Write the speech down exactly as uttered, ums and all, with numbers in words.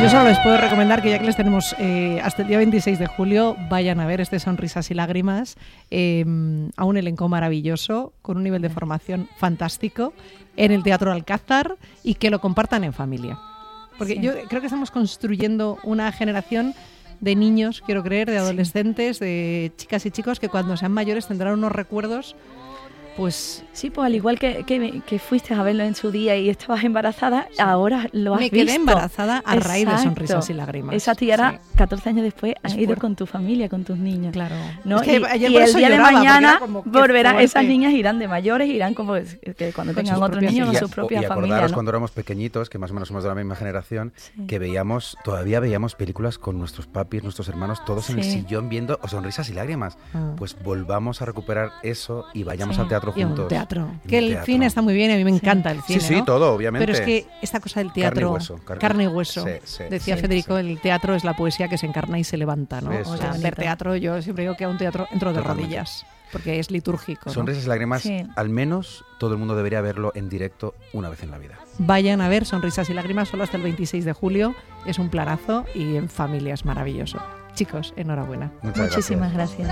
Yo solo les puedo recomendar que ya que les tenemos eh, hasta el día veintiséis de julio, vayan a ver este Sonrisas y Lágrimas, eh, a un elenco maravilloso, con un nivel de formación fantástico, en el Teatro Alcázar, y que lo compartan en familia. Porque sí. yo creo que estamos construyendo una generación de niños, quiero creer, de adolescentes, sí. de chicas y chicos que cuando sean mayores tendrán unos recuerdos. Pues sí, pues al igual que, que, que fuiste a verlo en su día y estabas embarazada, sí. ahora lo has Me visto. Me quedé embarazada a Exacto. raíz de Sonrisas y Lágrimas. Esa tía sí. catorce años después es ha ido fuerte. con tu familia, con tus niños. Claro. ¿no? Es que y ayer y por el eso día de lloraba, mañana como, volverán, fuerte. esas niñas irán de mayores, irán como que cuando con tengan otros niños con sus propias familias. Y familias. acordaros ¿no? cuando éramos pequeñitos, que más o menos somos de la misma generación, sí. que veíamos, todavía veíamos películas con nuestros papis, nuestros hermanos, todos sí. en el sillón viendo Sonrisas y Lágrimas. Ah. Pues volvamos a recuperar eso y vayamos sí. al teatro juntos. Y a un teatro. Que el cine está muy bien, a mí me sí. encanta el cine, Sí, sí, ¿no? todo, obviamente. Pero es que esta cosa del teatro... Carne y hueso. Carne, carne y hueso. Sí, sí, Decía sí, Federico, sí. el teatro es la poesía que se encarna y se levanta, ¿no? Eso. O sea, ver teatro, yo siempre digo que a un teatro entro de Totalmente. rodillas, porque es litúrgico, ¿no? Sonrisas y Lágrimas, sí. al menos todo el mundo debería verlo en directo una vez en la vida. Vayan a ver Sonrisas y Lágrimas solo hasta el veintiséis de julio, es un planazo y en familia es maravilloso. Chicos, enhorabuena. Muchas Muchísimas gracias.